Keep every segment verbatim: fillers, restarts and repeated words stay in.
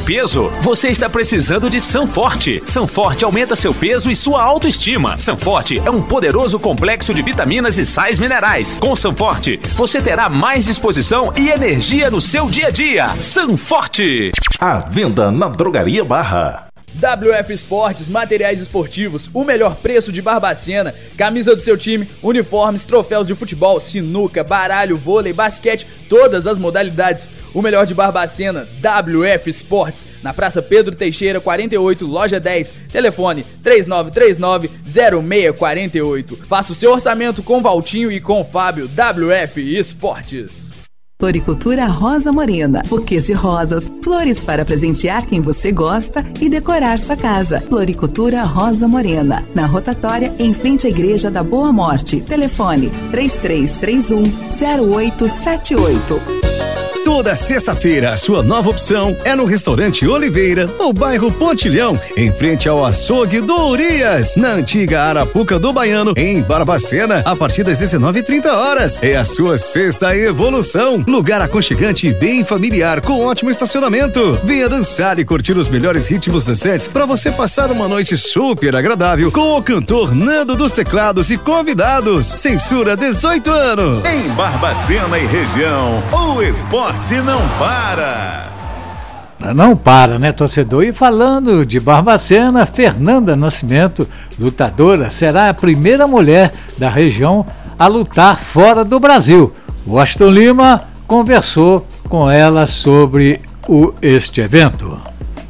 peso? Você está precisando de Sanforte. Sanforte aumenta seu peso e sua autoestima. Sanforte é um poderoso complexo de vitaminas e sais minerais. Com Sanforte, você terá mais disposição e energia no seu dia a dia. Sanforte. À venda na Drogaria Barra. W F Esportes, materiais esportivos, o melhor preço de Barbacena, camisa do seu time, uniformes, troféus de futebol, sinuca, baralho, vôlei, basquete, todas as modalidades. O melhor de Barbacena, W F Esportes, na Praça Pedro Teixeira, quarenta e oito, loja dez, telefone três nove três nove, zero seis quatro oito. Faça o seu orçamento com Valtinho e com Fábio. W F Esportes. Floricultura Rosa Morena, buquês de rosas, flores para presentear quem você gosta e decorar sua casa. Floricultura Rosa Morena, na rotatória em frente à Igreja da Boa Morte. Telefone três três três um, zero oito sete oito. Toda sexta-feira, a sua nova opção é no Restaurante Oliveira, no bairro Pontilhão, em frente ao Açougue do Urias, na antiga Arapuca do Baiano, em Barbacena, a partir das dezenove e trinta horas. É a sua sexta evolução. Lugar aconchegante e bem familiar, com ótimo estacionamento. Venha dançar e curtir os melhores ritmos dançantes para você passar uma noite super agradável com o cantor Nando dos Teclados e convidados. Censura dezoito anos. Em Barbacena e região, o esporte não para. Não para, né, torcedor? E falando de Barbacena, Fernanda Nascimento, lutadora, será a primeira mulher da região a lutar fora do Brasil. Washington Lima conversou com ela sobre o, este evento.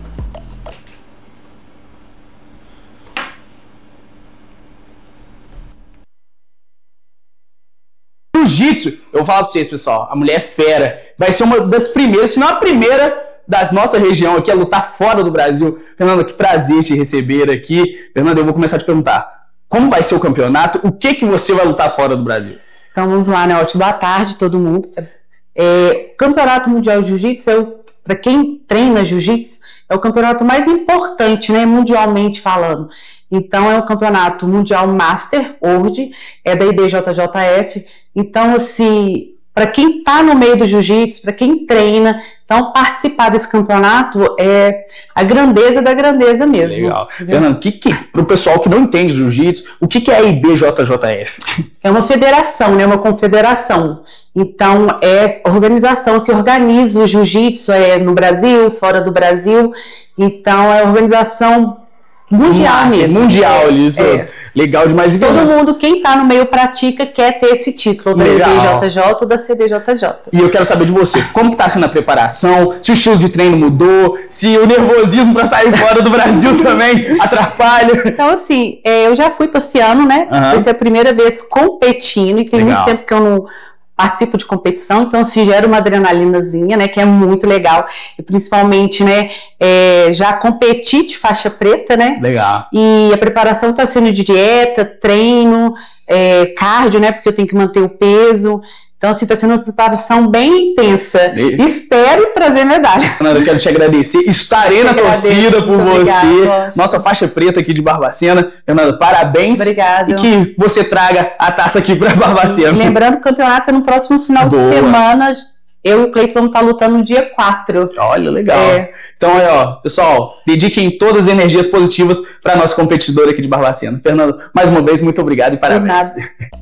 Jiu-jitsu, eu vou falar pra vocês, pessoal, a mulher é fera, vai ser uma das primeiras, se não a primeira da nossa região aqui a lutar fora do Brasil. Fernanda, que prazer te receber aqui. Fernanda, eu vou começar a te perguntar, como vai ser o campeonato, o que que você vai lutar fora do Brasil? Então vamos lá, né, ótimo, boa tarde todo mundo. É, o Campeonato Mundial de Jiu-Jitsu, é para quem treina Jiu-Jitsu, é o campeonato mais importante, né, mundialmente falando. Então, é o campeonato mundial Master World, é da I B J J F. Então, assim, para quem está no meio do jiu-jitsu, para quem treina, então participar desse campeonato é a grandeza da grandeza mesmo. Legal. Fernando, que, que, pro pessoal que não entende jiu-jitsu, o que, que é a I B J J F? É uma federação, né, uma confederação. Então, é a organização que organiza o jiu-jitsu é, no Brasil, fora do Brasil. Então, é a organização mundial Master, mesmo. Mundial, é, isso. É. Legal demais. Todo Fernando, mundo, quem tá no meio pratica, quer ter esse título da I B J J ou da C B J J. E eu quero saber de você, como que tá sendo a preparação, se o estilo de treino mudou, se o nervosismo para sair fora do Brasil também atrapalha. Então, assim, é, eu já fui para esse ano, né? Uhum. Vai ser a primeira vez competindo, e tem legal. Muito tempo que eu não participo de competição, então se gera uma adrenalinazinha, né, que é muito legal, e principalmente, né, é, já competi de faixa preta, né, legal, e a preparação está sendo de dieta, treino, é, cardio, né, porque eu tenho que manter o peso. Então, assim, está sendo uma preparação bem intensa. E... Espero trazer medalha. Fernanda, eu quero te agradecer. Estarei na torcida por você. Obrigada. Nossa faixa preta aqui de Barbacena. Fernanda, parabéns. Obrigada. E que você traga a taça aqui para Barbacena. E lembrando que o campeonato é no próximo final Boa. de semana. Eu e o Cleiton vamos estar lutando no dia quatro. Olha, legal. É. Então, aí, ó, pessoal, dediquem todas as energias positivas para a nossa competidora aqui de Barbacena. Fernanda, mais uma vez, muito obrigado e parabéns.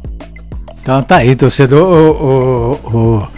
Então tá aí, torcedor, o, o, o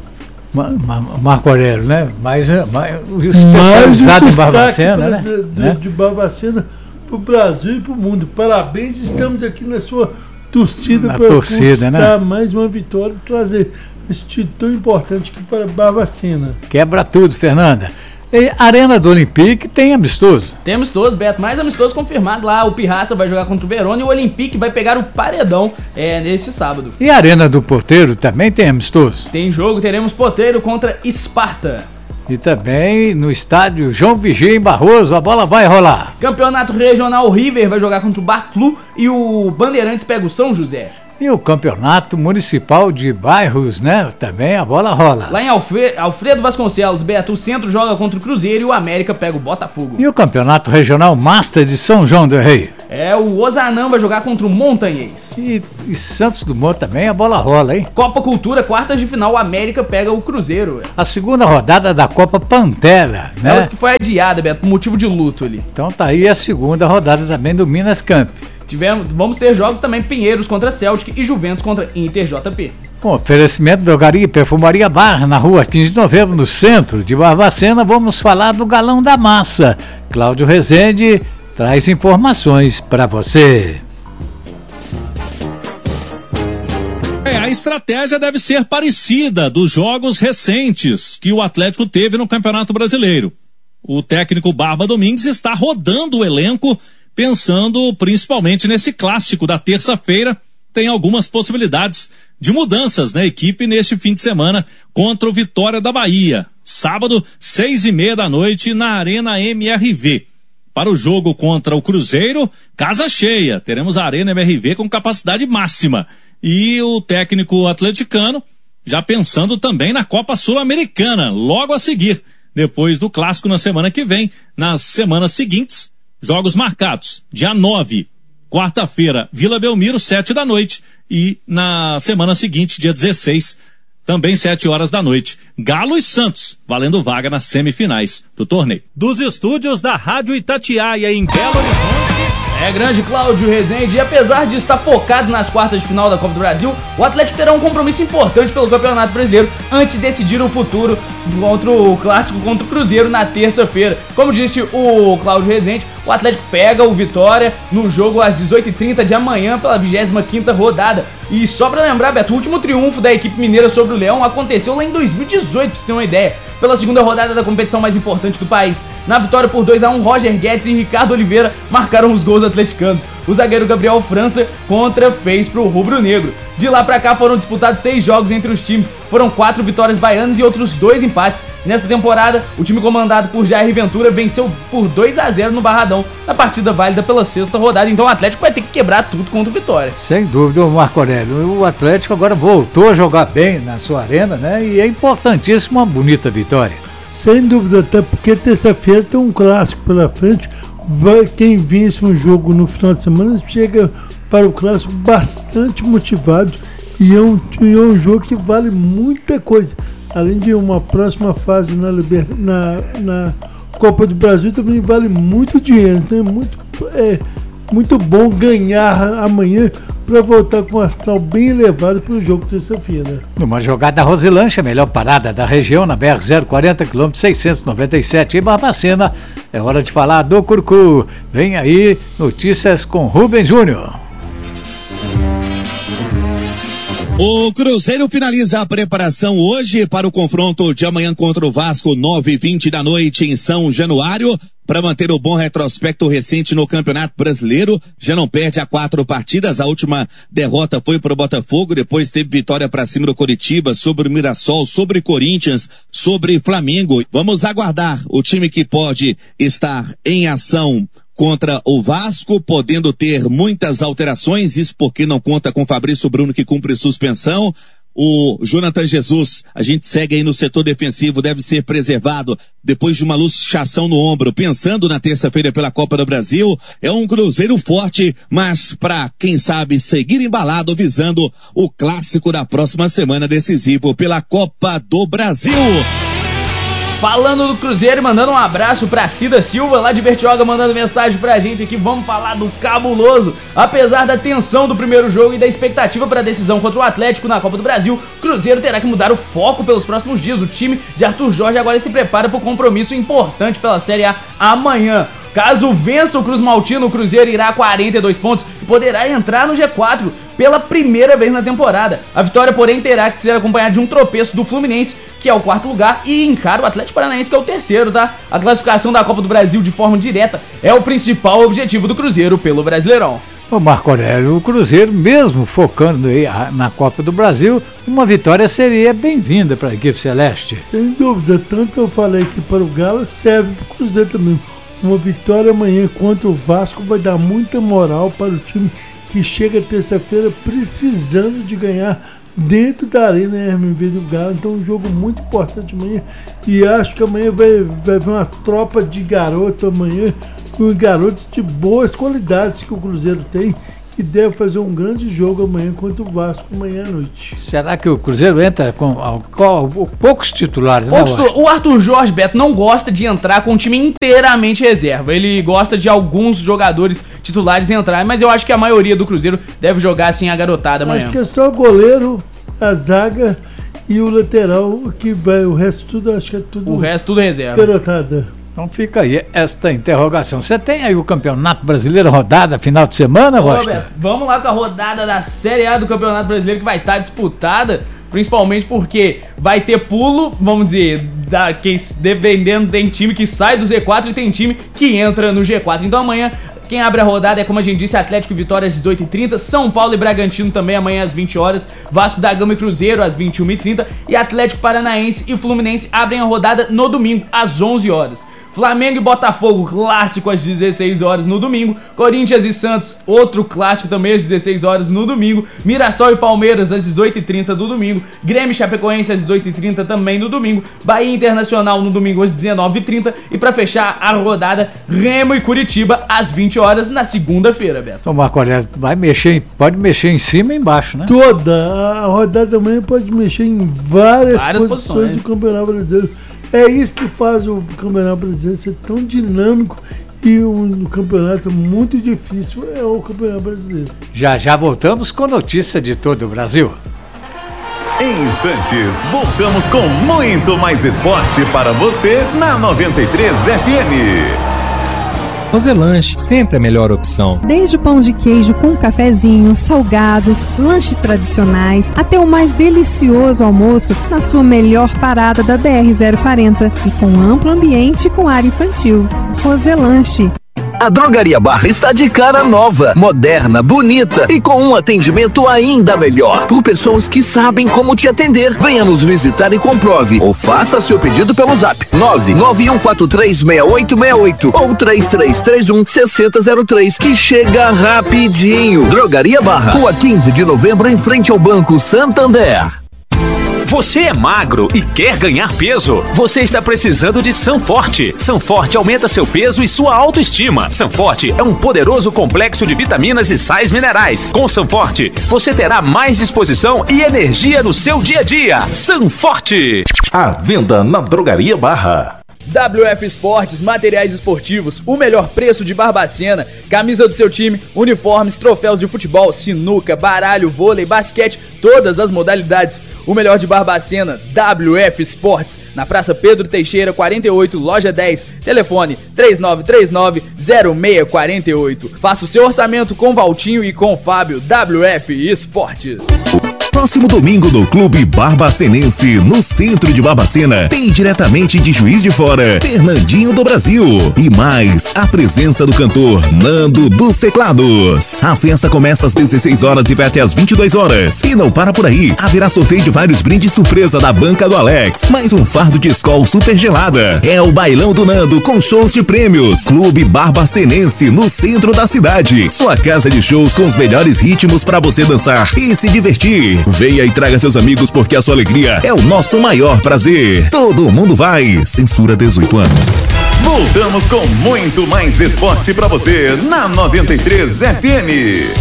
Marco Aurélio, né? Mais, mais especializado mais em Barbacena, né? De, né? de Barbacena para o Brasil e para o mundo. Parabéns, estamos aqui na sua torcida para conquistar, né? Mais uma vitória e trazer esse título tão importante aqui para Barbacena. Quebra tudo, Fernanda. E Arena do Olympique tem amistoso. Tem amistoso, Beto. Mais amistoso confirmado lá. O Pirraça vai jogar contra o Verona e o Olympique vai pegar o Paredão é, nesse sábado. E a Arena do Porteiro também tem amistoso. Tem jogo, teremos Porteiro contra Esparta. E também no estádio João Vigia em Barroso, a bola vai rolar. Campeonato Regional, o River vai jogar contra o Bartlu e o Bandeirantes pega o São José. E o Campeonato Municipal de Bairros, né? Também a bola rola. Lá em Alfre- Alfredo Vasconcelos, Beto, o Centro joga contra o Cruzeiro e o América pega o Botafogo. E o Campeonato Regional Master de São João do Rei. É, o Ozanam vai jogar contra o Montanhês. E, e Santos Dumont também, a bola rola, hein? Copa Cultura, quartas de final, o América pega o Cruzeiro. A segunda rodada da Copa Pantera, né? É o que foi adiada, Beto, por motivo de luto ali. Então tá aí a segunda rodada também do Minas Camp. Tivemos, vamos ter jogos também, Pinheiros contra Celtic e Juventus contra Inter J P. Com oferecimento Drogaria e Perfumaria Bar, na rua quinze de novembro, no centro de Barbacena, vamos falar do Galão da Massa. Cláudio Rezende traz informações para você. É, a estratégia deve ser parecida dos jogos recentes que o Atlético teve no Campeonato Brasileiro. O técnico Barba Domingues está rodando o elenco, pensando principalmente nesse clássico da terça-feira. Tem algumas possibilidades de mudanças na equipe neste fim de semana contra o Vitória da Bahia. Sábado, seis e meia da noite, na Arena M R V. Para o jogo contra o Cruzeiro, casa cheia. Teremos a Arena M R V com capacidade máxima. E o técnico atleticano já pensando também na Copa Sul-Americana, logo a seguir. Depois do clássico na semana que vem, nas semanas seguintes, jogos marcados. Dia nove, quarta-feira, Vila Belmiro, sete da noite. E na semana seguinte, dia dezesseis, também sete horas da noite, Galo e Santos, valendo vaga nas semifinais do torneio. Dos estúdios da Rádio Itatiaia, em Belo Horizonte. É, grande Cláudio Rezende, e apesar de estar focado nas quartas de final da Copa do Brasil, o Atlético terá um compromisso importante pelo Campeonato Brasileiro antes de decidir o futuro contra o clássico contra o Cruzeiro na terça-feira. Como disse o Cláudio Rezende, o Atlético pega o Vitória no jogo às dezoito e trinta de amanhã pela vigésima quinta rodada. E só pra lembrar, Beto, o último triunfo da equipe mineira sobre o Leão aconteceu lá em dois mil e dezoito, pra você ter uma ideia, pela segunda rodada da competição mais importante do país. Na vitória por dois a um, Roger Guedes e Ricardo Oliveira marcaram os gols atleticanos. O zagueiro Gabriel França contra fez pro rubro-negro. De lá pra cá foram disputados seis jogos entre os times, foram quatro vitórias baianas e outros dois empates. Nessa temporada, o time comandado por Jair Ventura venceu por dois a zero no Barradão, na partida válida pela sexta rodada, então o Atlético vai ter que quebrar tudo contra o Vitória. Sem dúvida, Marco Aurélio, o Atlético agora voltou a jogar bem na sua arena, né, e é importantíssimo uma bonita vitória. Sem dúvida, até porque terça-feira tem um clássico pela frente, vai, quem vence um jogo no final de semana chega para o clássico bastante motivado, e é um, e é um jogo que vale muita coisa. Além de uma próxima fase na, Liber... na, na Copa do Brasil, também vale muito dinheiro. Então é muito, é muito bom ganhar amanhã para voltar com um astral bem elevado para o jogo de terça-feira. Numa jogada Rosilândia, melhor parada da região, na B R zero quarenta, quilômetro seiscentos e noventa e sete, em Barbacena. É hora de falar do Curcu. Vem aí, notícias com Rubem Júnior. O Cruzeiro finaliza a preparação hoje para o confronto de amanhã contra o Vasco, nove e vinte da noite em São Januário. Para manter o bom retrospecto recente no Campeonato Brasileiro, já não perde a quatro partidas. A última derrota foi para o Botafogo, depois teve vitória para cima do Coritiba, sobre o Mirassol, sobre Corinthians, sobre Flamengo. Vamos aguardar o time que pode estar em ação contra o Vasco, podendo ter muitas alterações, isso porque não conta com Fabrício Bruno, que cumpre suspensão. O Jonathan Jesus, a gente segue aí no setor defensivo, deve ser preservado depois de uma luxação no ombro, pensando na terça-feira pela Copa do Brasil. É um Cruzeiro forte, mas para quem sabe seguir embalado, visando o clássico da próxima semana, decisivo pela Copa do Brasil. Falando do Cruzeiro, mandando um abraço pra Cida Silva, lá de Bertioga, mandando mensagem pra gente aqui. Vamos falar do Cabuloso. Apesar da tensão do primeiro jogo e da expectativa pra decisão contra o Atlético na Copa do Brasil, o Cruzeiro terá que mudar o foco pelos próximos dias. O time de Arthur Jorge agora se prepara para o compromisso importante pela Série A amanhã. Caso vença o Cruz Maltino, o Cruzeiro irá a quarenta e dois pontos e poderá entrar no G quatro pela primeira vez na temporada. A vitória, porém, terá que ser acompanhada de um tropeço do Fluminense, que é o quarto lugar, e encara o Atlético Paranaense, que é o terceiro, tá? A classificação da Copa do Brasil de forma direta é o principal objetivo do Cruzeiro pelo Brasileirão. Ô Marco Aurélio, o Cruzeiro, mesmo focando aí na Copa do Brasil, uma vitória seria bem-vinda para a equipe celeste. Sem dúvida, tanto que eu falei que para o Galo serve para o Cruzeiro também. Uma vitória amanhã contra o Vasco vai dar muita moral para o time que chega terça-feira precisando de ganhar dentro da Arena M R V do Galo. Então um jogo muito importante amanhã, e acho que amanhã vai, vai vir uma tropa de garoto amanhã garotos de boas qualidades que o Cruzeiro tem, que deve fazer um grande jogo amanhã contra o Vasco, amanhã à noite. Será que o Cruzeiro entra com, com, com poucos titulares? Poucos né, o Arthur Jorge, Beto, não gosta de entrar com o time inteiramente reserva. Ele gosta de alguns jogadores titulares entrar, mas eu acho que a maioria do Cruzeiro deve jogar assim a garotada amanhã. Acho que é só o goleiro, a zaga e o lateral que vai. O resto tudo, acho que é tudo. O resto tudo reserva. Garotada. Então fica aí esta interrogação. Você tem aí o Campeonato Brasileiro rodada final de semana, Rocha? Vamos lá com a rodada da Série A do Campeonato Brasileiro, que vai estar disputada, principalmente porque vai ter pulo, vamos dizer, da, que, dependendo, tem time que sai do Z quatro e tem time que entra no G quatro. Então amanhã, quem abre a rodada é, como a gente disse, Atlético e Vitória às dezoito e trinta, São Paulo e Bragantino também amanhã às vinte horas, Vasco da Gama e Cruzeiro às vinte e uma e trinta e Atlético Paranaense e Fluminense abrem a rodada no domingo às onze horas. Flamengo e Botafogo, clássico às dezesseis horas no domingo. Corinthians e Santos, outro clássico também às dezesseis horas no domingo. Mirassol e Palmeiras às dezoito e trinta do domingo. Grêmio e Chapecoense às dezoito e trinta também no domingo. Bahia Internacional no domingo às dezenove e trinta. E para fechar a rodada, Remo e Curitiba às vinte horas na segunda-feira, Beto. Então, Marco Aurélio, vai mexer, pode mexer em cima e embaixo, né? Toda. A rodada amanhã pode mexer em várias, várias posições, posições do Campeonato Brasileiro. É isso que faz o Campeonato Brasileiro ser tão dinâmico e um campeonato muito difícil é o Campeonato Brasileiro. Já já voltamos com notícia de todo o Brasil. Em instantes, voltamos com muito mais esporte para você na noventa e três F M. Roselanche, sempre a melhor opção. Desde o pão de queijo com cafezinho, salgados, lanches tradicionais, até o mais delicioso almoço na sua melhor parada da B R zero quarenta e com amplo ambiente com área infantil. Roselanche. A Drogaria Barra está de cara nova, moderna, bonita e com um atendimento ainda melhor. Por pessoas que sabem como te atender. Venha nos visitar e comprove. Ou faça seu pedido pelo zap nove nove um quatro três seis oito seis oito ou três três três um seis zero zero três, que chega rapidinho. Drogaria Barra, Rua quinze de novembro, em frente ao Banco Santander. Você é magro e quer ganhar peso? Você está precisando de Sanforte. Sanforte aumenta seu peso e sua autoestima. Sanforte é um poderoso complexo de vitaminas e sais minerais. Com Sanforte, você terá mais disposição e energia no seu dia a dia. Sanforte. À venda na Drogaria Barra. W F Esportes, materiais esportivos, o melhor preço de Barbacena, camisa do seu time, uniformes, troféus de futebol, sinuca, baralho, vôlei, basquete, todas as modalidades. O melhor de Barbacena, W F Esportes, na Praça Pedro Teixeira, quarenta e oito, loja dez, telefone três nove três nove zero seis quatro oito. Faça o seu orçamento com Valtinho e com Fábio. W F Esportes. Próximo domingo no Clube Barbacenense, no centro de Barbacena, tem diretamente de Juiz de Fora, Fernandinho do Brasil. E mais, a presença do cantor Nando dos Teclados. A festa começa às dezesseis horas e vai até às vinte e duas horas. E não para por aí, haverá sorteio de vários brindes surpresa da banca do Alex. Mais um fardo de Skol super gelada. É o bailão do Nando com shows de prêmios. Clube Barbacenense, no centro da cidade. Sua casa de shows com os melhores ritmos para você dançar e se divertir. Venha e traga seus amigos, porque a sua alegria é o nosso maior prazer. Todo mundo vai. Censura dezoito anos. Voltamos com muito mais esporte pra você na noventa e três F M.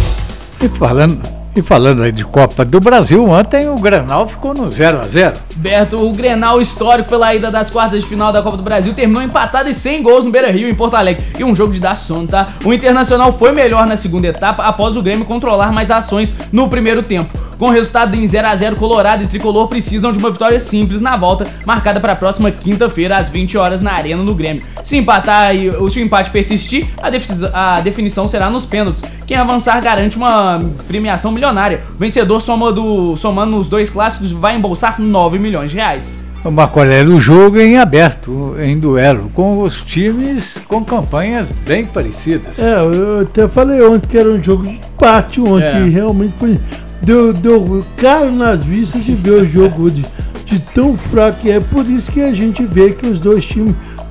E falando, e falando aí de Copa do Brasil, ontem o Grenal ficou no zero a zero. Berto, o Grenal histórico pela ida das quartas de final da Copa do Brasil terminou empatado e sem gols no Beira-Rio, em Porto Alegre. E um jogo de dar sono, tá? O Internacional foi melhor na segunda etapa após o Grêmio controlar mais ações no primeiro tempo. Com o resultado em zero a zero, Colorado e Tricolor precisam de uma vitória simples na volta, marcada para a próxima quinta-feira, às vinte horas, na Arena, no Grêmio. Se empatar e se o empate persistir, a, defi- a definição será nos pênaltis. Quem avançar garante uma premiação milionária. O vencedor, somando, somando os dois clássicos, vai embolsar nove milhões de reais. O Marco Aurélio, o jogo em aberto, em duelo, com os times com campanhas bem parecidas. É, eu até falei ontem que era um jogo de empate ontem, é. E realmente foi... Deu, deu caro nas vistas de ver o jogo de, de tão fraco que é. Por isso que a gente vê que os dois times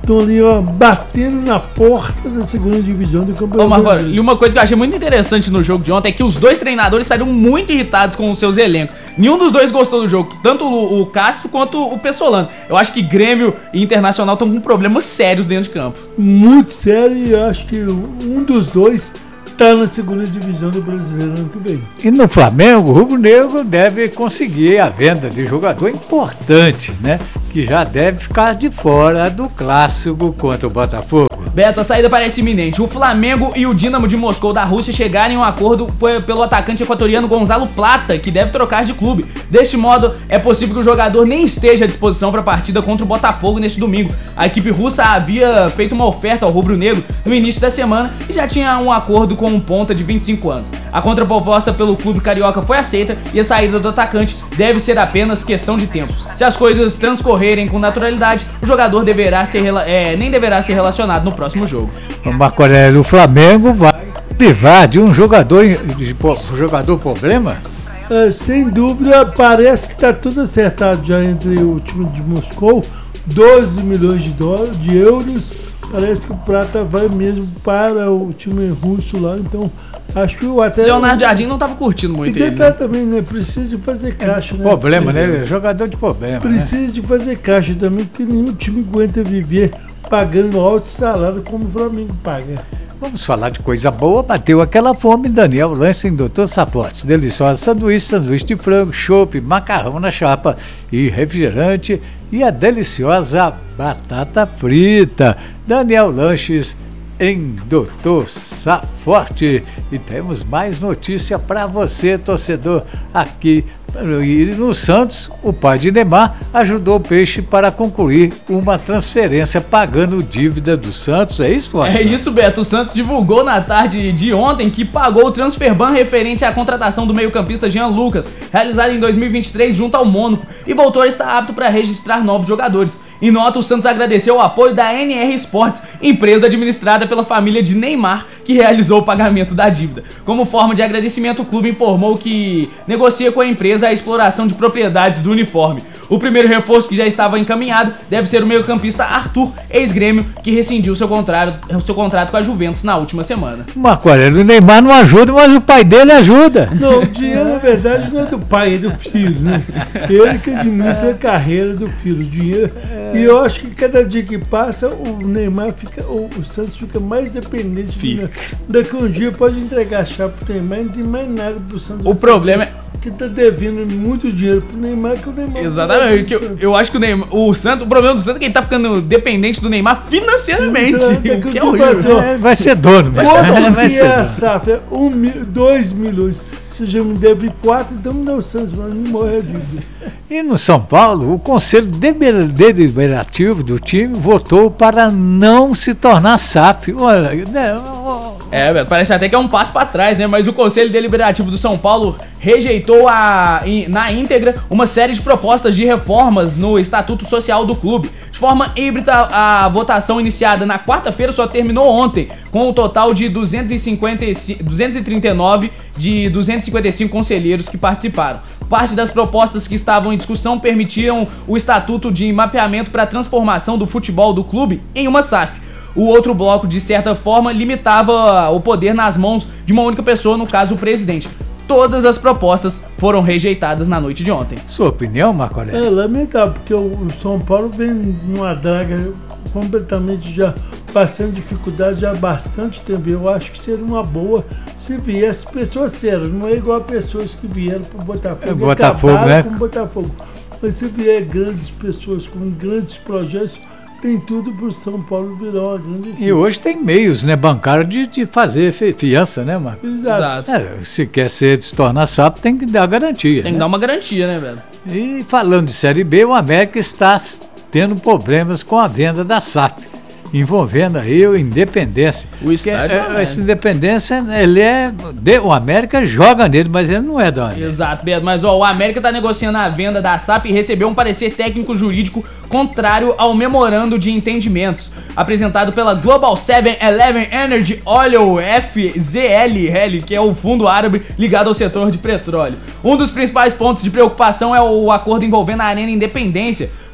estão ali, ó, batendo na porta da segunda divisão do campeonato. Ô, Marco, e uma coisa que eu achei muito interessante no jogo de ontem é que os dois treinadores saíram muito irritados com os seus elencos. Nenhum dos dois gostou do jogo, tanto o, o Castro quanto o Pessolano. Eu acho que Grêmio e Internacional estão com problemas sérios dentro de campo. Muito sério, e eu acho que um dos dois tá na segunda divisão do Brasileiro ano que vem. E no Flamengo, o Rubro Negro deve conseguir a venda de jogador importante, né? Que já deve ficar de fora do clássico contra o Botafogo. Beto, a saída parece iminente. O Flamengo e o Dinamo de Moscou da Rússia chegaram em um acordo pelo atacante equatoriano Gonzalo Plata, que deve trocar de clube. Deste modo, é possível que o jogador nem esteja à disposição para a partida contra o Botafogo neste domingo. A equipe russa havia feito uma oferta ao rubro-negro no início da semana e já tinha um acordo com um ponta de vinte e cinco anos. A contraproposta pelo clube carioca foi aceita e a saída do atacante deve ser apenas questão de tempo. Se as coisas transcorrerem com naturalidade, o jogador deverá ser, é, nem deverá ser relacionado no próximo jogo. O Marco Aurélio, o Flamengo vai privar de um jogador, de, um jogador problema? É, sem dúvida, parece que está tudo acertado já entre o time de Moscou, doze milhões de dólares, de euros. Parece que o Prata vai mesmo para o time russo lá, então acho que o até Leonardo Jardim não estava curtindo muito e ele, né? né? também, né? Precisa de fazer caixa, né? Problema, Precisa. né? Jogador de problema. Precisa né? de fazer caixa também, porque nenhum time aguenta viver pagando alto salário como o Flamengo paga. Vamos falar de coisa boa. Bateu aquela fome, Daniel Lance em doutor Sapotes. Deliciosa sanduíche, sanduíche de frango, chopp, macarrão na chapa e refrigerante e a deliciosa batata frita. Daniel Lanches em doutor Saforte. E temos mais notícia para você, torcedor, aqui. E no Santos, o pai de Neymar ajudou o Peixe para concluir uma transferência pagando dívida do Santos. É isso, Fábio? É isso, Beto. O Santos divulgou na tarde de ontem que pagou o transfer ban referente à contratação do meio-campista Jean Lucas, realizada em dois mil e vinte e três junto ao Mônaco, e voltou a estar apto para registrar novos jogadores. Em nota, o Santos agradeceu o apoio da N R Sports, empresa administrada pela família de Neymar, que realizou o pagamento da dívida. Como forma de agradecimento, o clube informou que negocia com a empresa a exploração de propriedades do uniforme. O primeiro reforço que já estava encaminhado deve ser o meio-campista Arthur, ex-Grêmio, que rescindiu seu contrato, seu contrato com a Juventus na última semana. Marco Aurélio, o Neymar não ajuda, mas o pai dele ajuda. Não, o dinheiro, na verdade, não é do pai, é do filho, né? Ele que administra a carreira do filho. O dinheiro. E eu acho que cada dia que passa, o Neymar fica, o, o Santos fica mais dependente. Fica. Daqui um dia pode entregar a chave pro Neymar e não tem mais nada pro Santos. O problema é que tá devendo muito dinheiro pro Neymar, que o Neymar... Exatamente, eu, eu acho que o Neymar, o Santos, o problema do Santos é que ele tá ficando dependente do Neymar financeiramente, o que é horrível. É, vai ser dono, mas vai, vai ser é a safra, um, dois milhões. Você já me deve quatro, então me dá o Santos, mas não morre a dívida. E no São Paulo, o Conselho Deliberativo do time votou para não se tornar S A F. Olha, né, É, parece até que é um passo para trás, né? Mas o Conselho Deliberativo do São Paulo rejeitou a, na íntegra uma série de propostas de reformas no Estatuto Social do clube. De forma híbrida, a votação iniciada na quarta-feira só terminou ontem, com um total de duzentos e cinquenta e cinco, duzentos e trinta e nove de duzentos e cinquenta e cinco conselheiros que participaram. Parte das propostas que estavam em discussão permitiam o Estatuto de mapeamento para a transformação do futebol do clube em uma S A F. O outro bloco, de certa forma, limitava o poder nas mãos de uma única pessoa, no caso o presidente. Todas as propostas foram rejeitadas na noite de ontem. Sua opinião, Marco Aurélio? É lamentável, porque o São Paulo vem numa draga completamente já passando dificuldade já há bastante tempo. Eu acho que seria uma boa se viesse pessoas sérias, não é igual a pessoas que vieram para o Botafogo. É, Botafogo, né? Com Botafogo. Mas se vier grandes pessoas com grandes projetos, tem tudo para o São Paulo virar uma grande equipe. E hoje tem meios, né, bancários de, de fazer fiança, né, Marco? Exato. É, se quer ser, se tornar S A P, tem que dar garantia. Tem né? que dar uma garantia, né, velho? E falando de Série B, o América está tendo problemas com a venda da S A F, envolvendo aí o Independência. O estádio é, esse Independência, ele é... De, o América joga nele, mas ele não é da América. Exato, Beto. Mas ó, o América está negociando a venda da S A F e recebeu um parecer técnico-jurídico contrário ao memorando de entendimentos apresentado pela Global sete eleven Energy Oil F Z L L, que é o fundo árabe ligado ao setor de petróleo. Um dos principais pontos de preocupação é o acordo envolvendo a Arena Independência,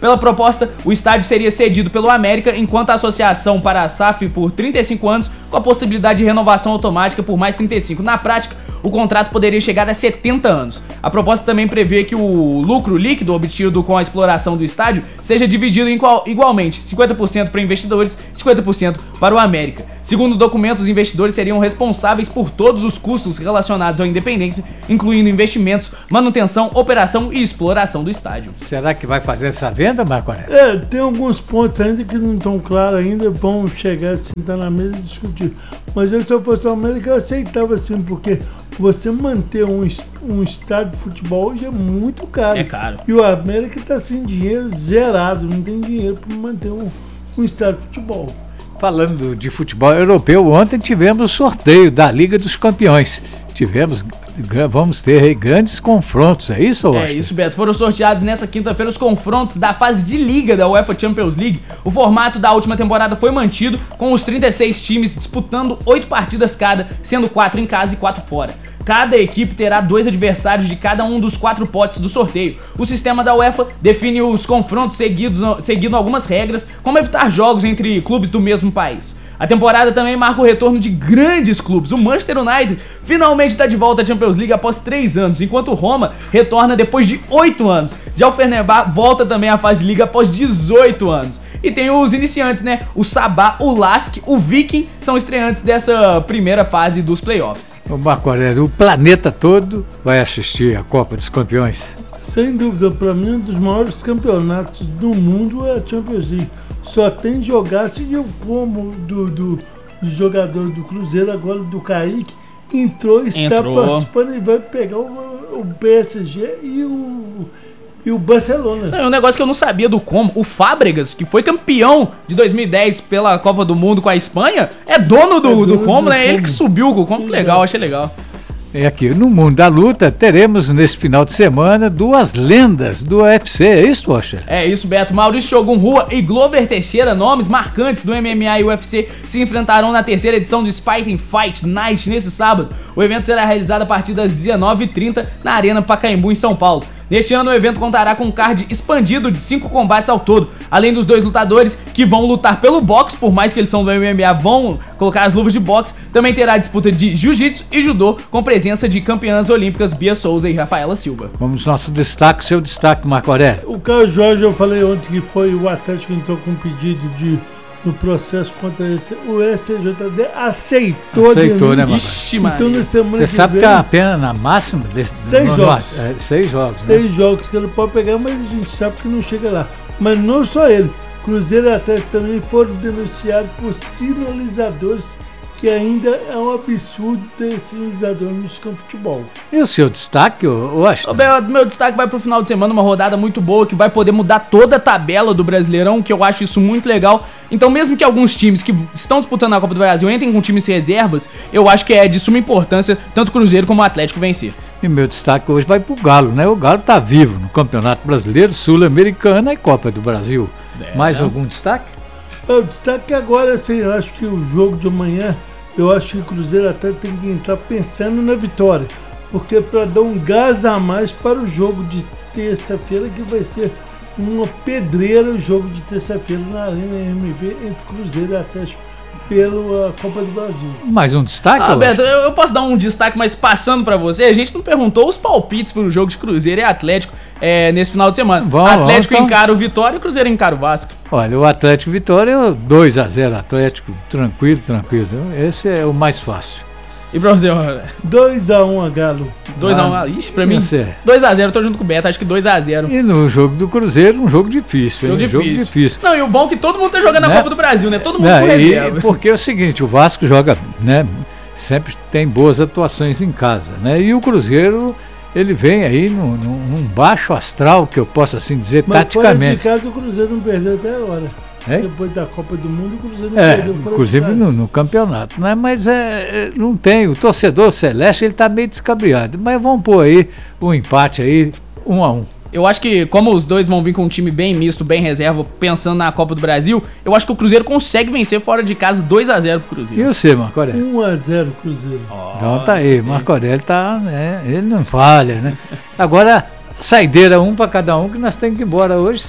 Pela proposta, o estádio seria cedido pelo América, enquanto a associação para a S A F por trinta e cinco anos, com a possibilidade de renovação automática por mais trinta e cinco. Na prática, o contrato poderia chegar a setenta anos. A proposta também prevê que o lucro líquido obtido com a exploração do estádio seja dividido igualmente, cinquenta por cento para investidores e cinquenta por cento para o América. Segundo o documento, os investidores seriam responsáveis por todos os custos relacionados à Independência, incluindo investimentos, manutenção, operação e exploração do estádio. Será que vai fazer essa venda, Marco Aurélio? É, tem alguns pontos ainda que não estão claros ainda, vão chegar, sentar na mesa e discutir. Mas eu, se eu fosse o América, eu aceitava assim, porque você manter um, um estádio de futebol hoje é muito caro. É caro. E o América está sem dinheiro, zerado, não tem dinheiro para manter um, um estádio de futebol. Falando de futebol europeu, ontem tivemos o sorteio da Liga dos Campeões. Tivemos, vamos ter aí grandes confrontos, é isso, Austin? É isso, Beto. Foram sorteados nessa quinta-feira os confrontos da fase de Liga da UEFA Champions League. O formato da última temporada foi mantido, com os trinta e seis times disputando oito partidas cada, sendo quatro em casa e quatro fora. Cada equipe terá dois adversários de cada um dos quatro potes do sorteio. O sistema da UEFA define os confrontos seguidos, seguindo algumas regras, como evitar jogos entre clubes do mesmo país. A temporada também marca o retorno de grandes clubes. O Manchester United finalmente está de volta à Champions League após três anos, enquanto o Roma retorna depois de oito anos. Já o Fenerbahçe volta também à fase de Liga após dezoito anos. E tem os iniciantes, né? O Sabah, o Lask, o Viking são estreantes dessa primeira fase dos playoffs. O Marco Aurélio, o planeta todo vai assistir a Copa dos Campeões? Sem dúvida, para mim, um dos maiores campeonatos do mundo é a Champions League. Só tem jogaço e o como do, do, do jogador do Cruzeiro, agora do Kaique, entrou, está entrou. participando e vai pegar o, o P S G e o, e o Barcelona. Não, é um negócio que eu não sabia do como. O Fábregas, que foi campeão de dois mil e dez pela Copa do Mundo com a Espanha, é dono do, é dono do Como, né? Do Ele que subiu com o Como, legal, achei legal. E aqui no Mundo da Luta teremos nesse final de semana duas lendas do U F C, é isso, Poxa? É isso, Beto. Maurício Shogun Rua e Glover Teixeira, nomes marcantes do M M A e U F C, se enfrentarão na terceira edição do Fighting Fight Night nesse sábado. O evento será realizado a partir das dezenove e trinta na Arena Pacaembu, em São Paulo. Neste ano, o evento contará com um card expandido de cinco combates ao todo, além dos dois lutadores que vão lutar pelo boxe, por mais que eles são do M M A, vão colocar as luvas de boxe. Também terá disputa de jiu-jitsu e judô, com presença de campeãs olímpicas Bia Souza e Rafaela Silva. Vamos nosso destaque, seu destaque, Marco Aurélio. O Carlos Jorge, eu falei ontem que foi o Atlético que entrou com um pedido de no processo contra esse, o S T J D aceitou. Aceitou, né, Ixi, então, você sabe que a pena na máxima desse, seis no, jogos, no, é, seis jogos, seis né? jogos que ele pode pegar, mas a gente sabe que não chega lá. Mas não só ele, Cruzeiro e Atlético também foram denunciados por sinalizadores, que ainda é um absurdo ter sinalizador no campo de futebol. E o seu destaque, eu acho? O meu, meu destaque vai pro final de semana, uma rodada muito boa que vai poder mudar toda a tabela do Brasileirão, que eu acho isso muito legal. Então, mesmo que alguns times que estão disputando a Copa do Brasil entrem com times reservas, eu acho que é de suma importância tanto o Cruzeiro como o Atlético vencer. E meu destaque hoje vai pro Galo, né? O Galo tá vivo no Campeonato Brasileiro, Sul-Americano e Copa do Brasil. É, Mais né? algum destaque? O destaque agora, assim, eu acho que o jogo de amanhã, eu acho que o Cruzeiro até tem que entrar pensando na vitória, porque para dar um gás a mais para o jogo de terça-feira, que vai ser uma pedreira, o jogo de terça-feira na Arena M V entre Cruzeiro e Atlético pela Copa do Brasil. Mais um destaque? Ah, Beto, eu, eu posso dar um destaque, mas passando pra você, a gente não perguntou os palpites pro jogo de Cruzeiro e Atlético é, nesse final de semana. Vamos, Atlético vamos, então. encara o Vitória e o Cruzeiro encara o Vasco. Olha, o Atlético Vitória dois a zero, Atlético tranquilo, tranquilo. Esse é o mais fácil. E pra você, dois a um a Galo. dois a um, ixi, pra mim, dois a zero, tô junto com o Beto, acho que dois a zero. E no jogo do Cruzeiro, um jogo difícil. Jogo, hein? difícil. jogo difícil. Não, e o bom é que todo mundo tá jogando né? a Copa do Brasil, né? Todo mundo Não, com reserva. E porque é o seguinte, o Vasco joga, né? Sempre tem boas atuações em casa, né? E o Cruzeiro, ele vem aí num, num baixo astral, que eu posso assim dizer, mas taticamente. Mas de casa o Cruzeiro não perdeu até agora. É? Depois da Copa do Mundo, o Cruzeiro não é, perdeu. Inclusive no, no campeonato, né? Mas é, não tem, o torcedor celeste, ele tá meio descabriado. Mas vamos pôr aí o um empate aí, um a um. Eu acho que, como os dois vão vir com um time bem misto, bem reserva, pensando na Copa do Brasil, eu acho que o Cruzeiro consegue vencer fora de casa dois a zero pro Cruzeiro. E você, Marco Aurélio? um a zero Cruzeiro. Oh, então tá aí, Marco Aurélio tá, né? Ele não falha, né? Agora, saideira um pra cada um, que nós temos que ir embora hoje. Se...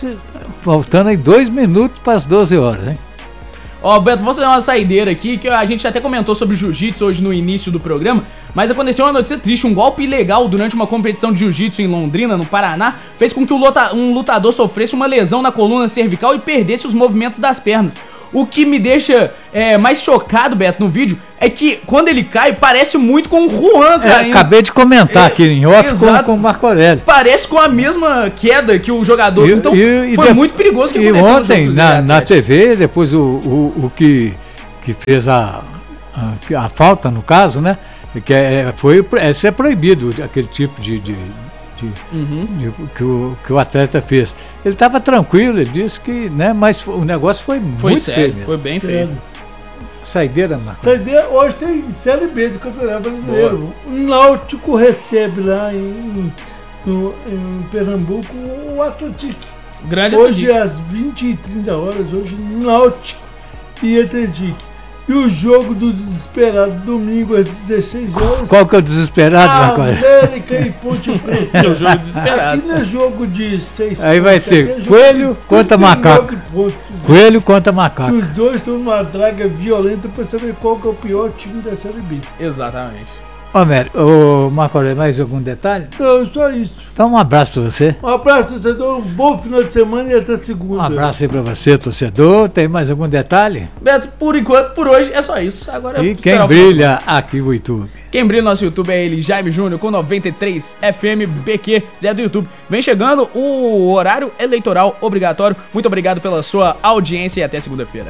faltando aí dois minutos para as doze horas, hein? Ó, Beto, vou fazer uma saideira aqui, que a gente até comentou sobre jiu-jitsu hoje no início do programa, mas aconteceu uma notícia triste, um golpe ilegal durante uma competição de jiu-jitsu em Londrina, no Paraná, fez com que um lutador sofresse uma lesão na coluna cervical e perdesse os movimentos das pernas. O que me deixa é, mais chocado, Beto, no vídeo, é que quando ele cai, parece muito com o Juan, cara. É, acabei de comentar é, aqui em off com, com o Marco Aurélio. Parece com a mesma queda que o jogador. E, então, e, foi e muito perigoso que e aconteceu ontem, no jogo, na, na T V, depois o, o, o que, que fez a, a, a falta, no caso, né? Que é, foi, esse é proibido, aquele tipo de... de De, uhum. de, que, o, que o atleta fez. Ele estava tranquilo, ele disse que, né, mas o negócio foi, foi muito sério, feio. Foi bem feio. Saideira, Marcos. Saideira, hoje tem Série B do Campeonato Brasileiro. O Náutico recebe lá em, no, em Pernambuco o Atlético. Grande Hoje Atlético. às vinte e trinta horas, hoje Náutico e Atlético. E o jogo do desesperado, domingo às dezesseis horas. Qual que é o desesperado, Marco Aurélio? América e Ponte Preta. É o jogo desesperado. Aqui não é jogo de seis Aí vai ser Coelho contra Macaco. Coelho contra Macaco. Os dois estão numa draga violenta para saber qual que é o pior time da Série B. Exatamente. Ô, Mério, ô, Marco Aurélio, mais algum detalhe? Não, só isso. Então um abraço pra você. Um abraço, torcedor, um bom final de semana e até segunda. Um abraço aí pra você, torcedor. Tem mais algum detalhe? Beto, por enquanto, por hoje, é só isso. Agora e quem brilha aqui no YouTube? Quem brilha no nosso YouTube é ele, Jaime Júnior, com noventa e três F M B Q, direto do YouTube. Vem chegando o horário eleitoral obrigatório. Muito obrigado pela sua audiência e até segunda-feira.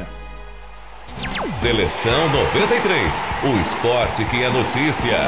Seleção noventa e três, o esporte que é notícia.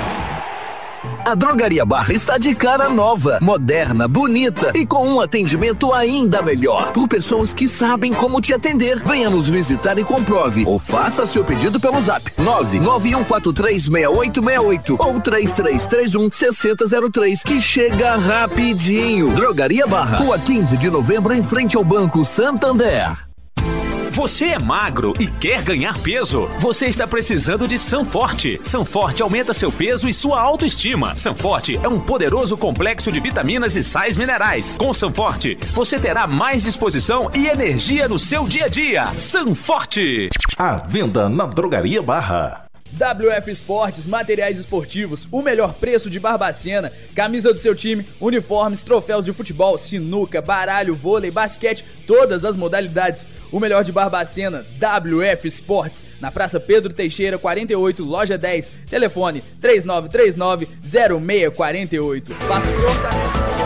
A Drogaria Barra está de cara nova, moderna, bonita e com um atendimento ainda melhor. Por pessoas que sabem como te atender. Venha nos visitar e comprove. Ou faça seu pedido pelo zap nove nove um quatro três seis oito seis oito ou três três três um seis zero zero três, que chega rapidinho. Drogaria Barra, Rua quinze de novembro, em frente ao Banco Santander. Você é magro e quer ganhar peso? Você está precisando de Sanforte. Sanforte aumenta seu peso e sua autoestima. Sanforte é um poderoso complexo de vitaminas e sais minerais. Com Sanforte, você terá mais disposição e energia no seu dia a dia. Sanforte! À venda na Drogaria Barra. W F Esportes, materiais esportivos, o melhor preço de Barbacena, camisa do seu time, uniformes, troféus de futebol, sinuca, baralho, vôlei, basquete, todas as modalidades. O melhor de Barbacena, W F Esportes, na Praça Pedro Teixeira, quarenta e oito, loja dez, telefone três nove três nove zero seis quatro oito. Faça o seu orçamento.